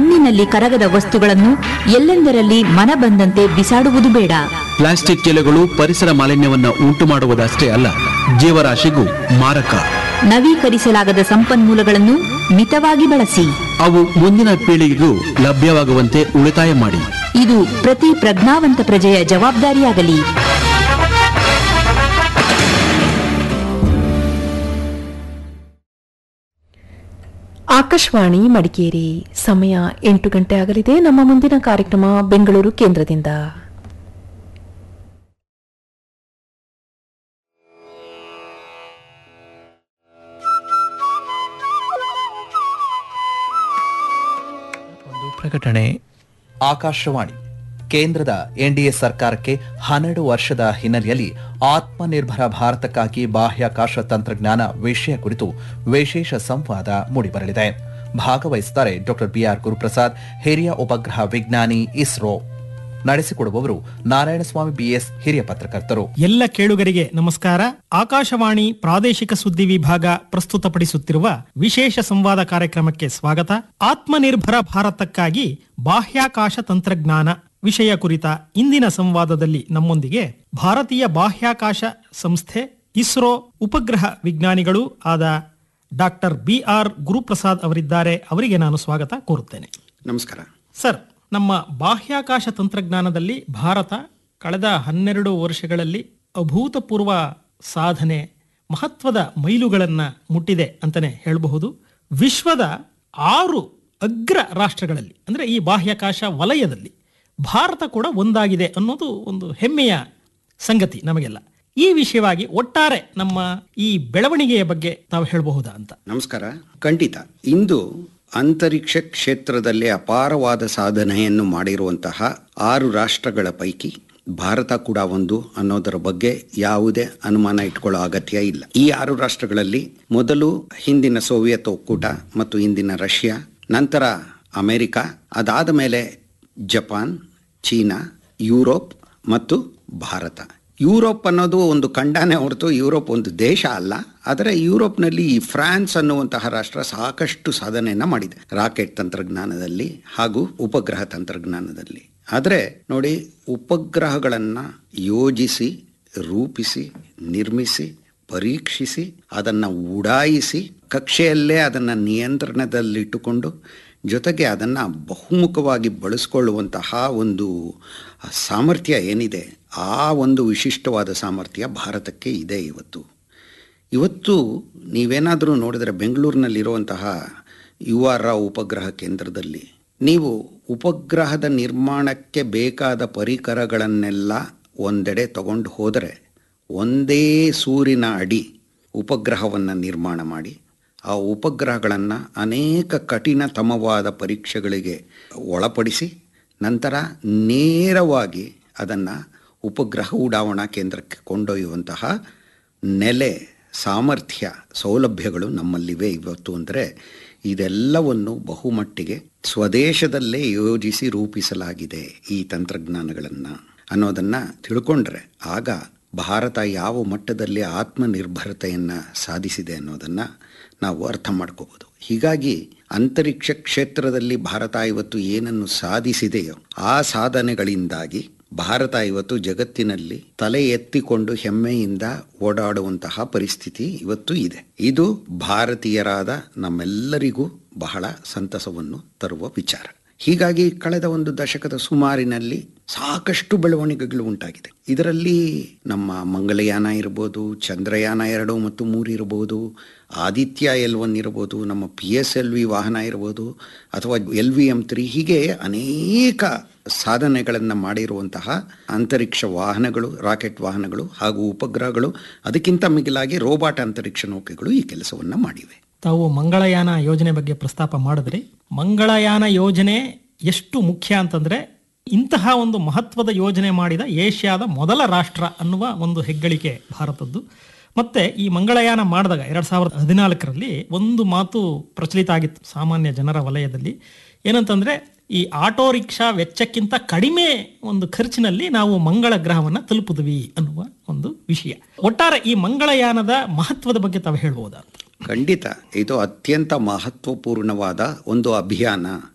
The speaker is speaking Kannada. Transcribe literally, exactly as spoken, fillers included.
ಮಣ್ಣಿನಲ್ಲಿ ಕರಗದ ವಸ್ತುಗಳನ್ನು ಎಲ್ಲೆಂದರಲ್ಲಿ ಮನ ಬಂದಂತೆ ಬಿಸಾಡುವುದು ಬೇಡ. ಪ್ಲಾಸ್ಟಿಕ್ ಎಲೆಗಳು ಪರಿಸರ ಮಾಲಿನ್ಯವನ್ನು ಉಂಟು ಮಾಡುವುದಷ್ಟೇ ಅಲ್ಲ, ಜೀವರಾಶಿಗೂ ಮಾರಕ. ನವೀಕರಿಸಲಾಗದ ಸಂಪನ್ಮೂಲಗಳನ್ನು ಮಿತವಾಗಿ ಬಳಸಿ. ಅವು ಮುಂದಿನ ಪೀಳಿಗೆಗೂ ಲಭ್ಯವಾಗುವಂತೆ ಉಳಿತಾಯ ಮಾಡಿ. ಇದು ಪ್ರತಿ ಪ್ರಜ್ಞಾವಂತ ಪ್ರಜೆಯ ಜವಾಬ್ದಾರಿಯಾಗಲಿ. ಆಕಾಶವಾಣಿ ಮಡಿಕೇರಿ. ಸಮಯ ಎಂಟು ಗಂಟೆ ಆಗಲಿದೆ. ನಮ್ಮ ಮುಂದಿನ ಕಾರ್ಯಕ್ರಮ ಬೆಂಗಳೂರು ಕೇಂದ್ರದಿಂದ. ಒಂದು ಪ್ರಕಟಣೆ. ಆಕಾಶವಾಣಿ ಕೇಂದ್ರದ ಎನ್ಡಿಎ ಸರ್ಕಾರಕ್ಕೆ ಹನ್ನೆರಡು ವರ್ಷದ ಹಿನ್ನೆಲೆಯಲ್ಲಿ ಆತ್ಮನಿರ್ಭರ ಭಾರತಕ್ಕಾಗಿ ಬಾಹ್ಯಾಕಾಶ ತಂತ್ರಜ್ಞಾನ ವಿಷಯ ಕುರಿತು ವಿಶೇಷ ಸಂವಾದ ಮೂಡಿಬರಲಿದೆ. ಭಾಗವಹಿಸುತ್ತಾರೆ ಡಾಕ್ಟರ್ ಬಿಆರ್ ಗುರುಪ್ರಸಾದ್, ಹಿರಿಯ ಉಪಗ್ರಹ ವಿಜ್ಞಾನಿ, ಇಸ್ರೋ. ನಡೆಸಿಕೊಡುವವರು ನಾರಾಯಣಸ್ವಾಮಿ ಬಿಎಸ್, ಹಿರಿಯ ಪತ್ರಕರ್ತರು. ಎಲ್ಲ ಕೇಳುಗರಿಗೆ ನಮಸ್ಕಾರ. ಆಕಾಶವಾಣಿ ಪ್ರಾದೇಶಿಕ ಸುದ್ದಿ ವಿಭಾಗ ಪ್ರಸ್ತುತಪಡಿಸುತ್ತಿರುವ ವಿಶೇಷ ಸಂವಾದ ಕಾರ್ಯಕ್ರಮಕ್ಕೆ ಸ್ವಾಗತ. ಆತ್ಮನಿರ್ಭರ ಭಾರತಕ್ಕಾಗಿ ಬಾಹ್ಯಾಕಾಶ ತಂತ್ರಜ್ಞಾನ ವಿಷಯ ಕುರಿತ ಇಂದಿನ ಸಂವಾದದಲ್ಲಿ ನಮ್ಮೊಂದಿಗೆ ಭಾರತೀಯ ಬಾಹ್ಯಾಕಾಶ ಸಂಸ್ಥೆ ಇಸ್ರೋ ಉಪಗ್ರಹ ವಿಜ್ಞಾನಿಗಳು ಆದ ಡಾಕ್ಟರ್ ಬಿ ಆರ್ ಗುರುಪ್ರಸಾದ್ ಅವರಿದ್ದಾರೆ. ಅವರಿಗೆ ನಾನು ಸ್ವಾಗತ ಕೋರುತ್ತೇನೆ. ನಮಸ್ಕಾರ ಸರ್. ನಮ್ಮ ಬಾಹ್ಯಾಕಾಶ ತಂತ್ರಜ್ಞಾನದಲ್ಲಿ ಭಾರತ ಕಳೆದ ಹನ್ನೆರಡು ವರ್ಷಗಳಲ್ಲಿ ಅಭೂತಪೂರ್ವ ಸಾಧನೆ, ಮಹತ್ವದ ಮೈಲುಗಳನ್ನು ಮುಟ್ಟಿದೆ ಅಂತಾನೆ ಹೇಳಬಹುದು. ವಿಶ್ವದ ಆರು ಅಗ್ರ ರಾಷ್ಟ್ರಗಳಲ್ಲಿ ಅಂದರೆ ಈ ಬಾಹ್ಯಾಕಾಶ ವಲಯದಲ್ಲಿ ಭಾರತ ಕೂಡ ಒಂದಾಗಿದೆ ಅನ್ನೋದು ಒಂದು ಹೆಮ್ಮೆಯ ಸಂಗತಿ ನಮಗೆಲ್ಲ. ಈ ವಿಷಯವಾಗಿ ಒಟ್ಟಾರೆ ನಮ್ಮ ಈ ಬೆಳವಣಿಗೆಯ ಬಗ್ಗೆ ತಾವು ಹೇಳಬಹುದಾ ಅಂತ. ನಮಸ್ಕಾರ. ಖಂಡಿತ. ಇಂದು ಅಂತರಿಕ್ಷ ಕ್ಷೇತ್ರದಲ್ಲಿ ಅಪಾರವಾದ ಸಾಧನೆಯನ್ನು ಮಾಡಿರುವಂತಹ ಆರು ರಾಷ್ಟ್ರಗಳ ಪೈಕಿ ಭಾರತ ಕೂಡ ಒಂದು ಅನ್ನೋದರ ಬಗ್ಗೆ ಯಾವುದೇ ಅನುಮಾನ ಇಟ್ಕೊಳ್ಳೋ ಅಗತ್ಯ ಇಲ್ಲ. ಈ ಆರು ರಾಷ್ಟ್ರಗಳಲ್ಲಿ ಮೊದಲು ಹಿಂದಿನ ಸೋವಿಯತ್ ಒಕ್ಕೂಟ ಮತ್ತು ಇಂದಿನ ರಷ್ಯಾ, ನಂತರ ಅಮೆರಿಕ, ಅದಾದ ಮೇಲೆ ಜಪಾನ್, ಚೀನಾ, ಯುರೋಪ್ ಮತ್ತು ಭಾರತ. ಯುರೋಪ್ ಅನ್ನೋದು ಒಂದು ಖಂಡನೇ ಹೊರತು ಯುರೋಪ್ ಒಂದು ದೇಶ ಅಲ್ಲ. ಆದರೆ ಯುರೋಪ್ನಲ್ಲಿ ಈ ಫ್ರಾನ್ಸ್ ಅನ್ನುವಂತಹ ರಾಷ್ಟ್ರ ಸಾಕಷ್ಟು ಸಾಧನೆಯನ್ನು ಮಾಡಿದೆ ರಾಕೆಟ್ ತಂತ್ರಜ್ಞಾನದಲ್ಲಿ ಹಾಗೂ ಉಪಗ್ರಹ ತಂತ್ರಜ್ಞಾನದಲ್ಲಿ. ಆದರೆ ನೋಡಿ, ಉಪಗ್ರಹಗಳನ್ನು ಯೋಜಿಸಿ, ರೂಪಿಸಿ, ನಿರ್ಮಿಸಿ, ಪರೀಕ್ಷಿಸಿ, ಅದನ್ನು ಉಡಾಯಿಸಿ, ಕಕ್ಷೆಯಲ್ಲೇ ಅದನ್ನು ನಿಯಂತ್ರಣದಲ್ಲಿಟ್ಟುಕೊಂಡು ಜೊತೆಗೆ ಅದನ್ನು ಬಹುಮುಖವಾಗಿ ಬಳಸ್ಕೊಳ್ಳುವಂತಹ ಒಂದು ಸಾಮರ್ಥ್ಯ ಏನಿದೆ, ಆ ಒಂದು ವಿಶಿಷ್ಟವಾದ ಸಾಮರ್ಥ್ಯ ಭಾರತಕ್ಕೆ ಇದೆ. ಇವತ್ತು ಇವತ್ತು ನೀವೇನಾದರೂ ನೋಡಿದರೆ ಬೆಂಗಳೂರಿನಲ್ಲಿರುವಂತಹ ಯು ಆರ್ ರಾವ್ ಉಪಗ್ರಹ ಕೇಂದ್ರದಲ್ಲಿ ನೀವು ಉಪಗ್ರಹದ ನಿರ್ಮಾಣಕ್ಕೆ ಬೇಕಾದ ಪರಿಕರಗಳನ್ನೆಲ್ಲ ಒಂದೆಡೆ ತಗೊಂಡು ಹೋದರೆ ಒಂದೇ ಸೂರಿನ ಅಡಿ ಉಪಗ್ರಹವನ್ನು ನಿರ್ಮಾಣ ಮಾಡಿ ಆ ಉಪಗ್ರಹಗಳನ್ನು ಅನೇಕ ಕಠಿಣತಮವಾದ ಪರೀಕ್ಷೆಗಳಿಗೆ ಒಳಪಡಿಸಿ ನಂತರ ನೇರವಾಗಿ ಅದನ್ನು ಉಪಗ್ರಹ ಉಡಾವಣಾ ಕೇಂದ್ರಕ್ಕೆ ಕೊಂಡೊಯ್ಯುವಂತಹ ನೆಲೆ, ಸಾಮರ್ಥ್ಯ, ಸೌಲಭ್ಯಗಳು ನಮ್ಮಲ್ಲಿವೆ ಇವತ್ತು. ಅಂದರೆ ಇದೆಲ್ಲವನ್ನು ಬಹುಮಟ್ಟಿಗೆ ಸ್ವದೇಶದಲ್ಲೇ ಯೋಜಿಸಿ ರೂಪಿಸಲಾಗಿದೆ ಈ ತಂತ್ರಜ್ಞಾನಗಳನ್ನು ಅನ್ನೋದನ್ನು ತಿಳ್ಕೊಂಡ್ರೆ ಆಗ ಭಾರತ ಯಾವ ಮಟ್ಟದಲ್ಲಿ ಆತ್ಮನಿರ್ಭರತೆಯನ್ನು ಸಾಧಿಸಿದೆ ಅನ್ನೋದನ್ನು ನಾವು ಅರ್ಥ ಮಾಡ್ಕೋಬೋದು. ಹೀಗಾಗಿ ಅಂತರಿಕ್ಷ ಕ್ಷೇತ್ರದಲ್ಲಿ ಭಾರತ ಇವತ್ತು ಏನನ್ನು ಸಾಧಿಸಿದೆಯೋ ಆ ಸಾಧನೆಗಳಿಂದಾಗಿ ಭಾರತ ಇವತ್ತು ಜಗತ್ತಿನಲ್ಲಿ ತಲೆ ಎತ್ತಿಕೊಂಡು ಹೆಮ್ಮೆಯಿಂದ ಓಡಾಡುವಂತಹ ಪರಿಸ್ಥಿತಿ ಇವತ್ತು ಇದೆ. ಇದು ಭಾರತೀಯರಾದ ನಮ್ಮೆಲ್ಲರಿಗೂ ಬಹಳ ಸಂತಸವನ್ನು ತರುವ ವಿಚಾರ. ಹೀಗಾಗಿ ಕಳೆದ ಒಂದು ದಶಕದ ಸುಮಾರಿನಲ್ಲಿ ಸಾಕಷ್ಟು ಬೆಳವಣಿಗೆಗಳು ಉಂಟಾಗಿದೆ. ಇದರಲ್ಲಿ ನಮ್ಮ ಮಂಗಳಯಾನ ಇರ್ಬೋದು, ಚಂದ್ರಯಾನ ಎರಡು ಮತ್ತು ಮೂರು ಇರ್ಬೋದು, ಆದಿತ್ಯ ಎಲ್ ಒನ್ ಇರ್ಬೋದು, ನಮ್ಮ ಪಿ ಎಸ್ ಎಲ್ ವಿ ವಾಹನ ಇರ್ಬೋದು, ಅಥವಾ ಎಲ್ ವಿ ಎಂ ತ್ರೀ, ಹೀಗೆ ಅನೇಕ ಸಾಧನೆಗಳನ್ನು ಮಾಡಿರುವಂತಹ ಅಂತರಿಕ್ಷ ವಾಹನಗಳು, ರಾಕೆಟ್ ವಾಹನಗಳು ಹಾಗೂ ಉಪಗ್ರಹಗಳು, ಅದಕ್ಕಿಂತ ಮಿಗಿಲಾಗಿ ರೋಬೋಟ್ ಅಂತರಿಕ್ಷ ನೌಕೆಗಳು ಈ ಕೆಲಸವನ್ನು ಮಾಡಿವೆ. ತಾವು ಮಂಗಳಯಾನ ಯೋಜನೆ ಬಗ್ಗೆ ಪ್ರಸ್ತಾಪ ಮಾಡಿದ್ರಿ. ಮಂಗಳಯಾನ ಯೋಜನೆ ಎಷ್ಟು ಮುಖ್ಯ ಅಂತಂದ್ರೆ ಇಂತಹ ಒಂದು ಮಹತ್ವದ ಯೋಜನೆ ಮಾಡಿದ ಏಷ್ಯಾದ ಮೊದಲ ರಾಷ್ಟ್ರ ಅನ್ನುವ ಒಂದು ಹೆಗ್ಗಳಿಕೆ ಭಾರತದ್ದು. ಮತ್ತೆ ಈ ಮಂಗಳಯಾನ ಮಾಡಿದಾಗ ಎರಡ್ ಸಾವಿರದ ಹದಿನಾಲ್ಕರಲ್ಲಿ ಒಂದು ಮಾತು ಪ್ರಚಲಿತ ಆಗಿತ್ತು ಸಾಮಾನ್ಯ ಜನರ ವಲಯದಲ್ಲಿ. ಏನಂತಂದ್ರೆ, ಈ ಆಟೋ ರಿಕ್ಷಾ ವೆಚ್ಚಕ್ಕಿಂತ ಕಡಿಮೆ ಒಂದು ಖರ್ಚಿನಲ್ಲಿ ನಾವು ಮಂಗಳ ಗ್ರಹವನ್ನ ತಲುಪಿದ್ವಿ ಅನ್ನುವ ಒಂದು ವಿಷಯ. ಒಟ್ಟಾರೆ ಈ ಮಂಗಳಯಾನದ ಮಹತ್ವದ ಬಗ್ಗೆ ತಾವು ಹೇಳ್ಬೋದಾ? ಖಂಡಿತ. ಇದು ಅತ್ಯಂತ ಮಹತ್ವಪೂರ್ಣವಾದ ಒಂದು ಅಭಿಯಾನ.